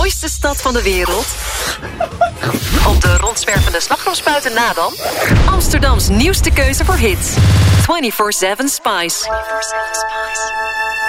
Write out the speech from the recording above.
mooiste stad van de wereld? Op de rondzwervende slagroomspuiten na dan? Amsterdams nieuwste keuze voor hits. 24/7 Spice. 24/7 Spice.